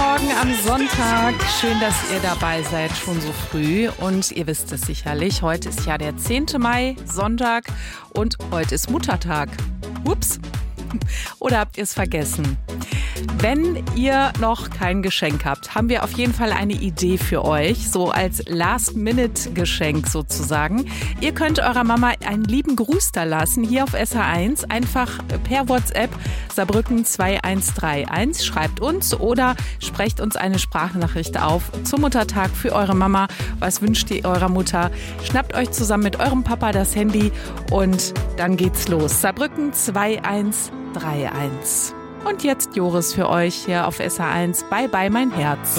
Morgen am Sonntag. Schön, dass ihr dabei seid, schon so früh. Und ihr wisst es sicherlich, heute ist ja der 10. Mai, Sonntag. Und heute ist Muttertag. Ups. Oder habt ihr es vergessen? Wenn ihr noch kein Geschenk habt, haben wir auf jeden Fall eine Idee für euch, so als Last-Minute-Geschenk sozusagen. Ihr könnt eurer Mama einen lieben Gruß da lassen, hier auf SR1, einfach per WhatsApp Saarbrücken 21331, schreibt uns oder sprecht uns eine Sprachnachricht auf zum Muttertag für eure Mama. Was wünscht ihr eurer Mutter? Schnappt euch zusammen mit eurem Papa das Handy und dann geht's los. Saarbrücken 2131. Und jetzt Joris für euch hier auf SR1. Bye bye mein Herz.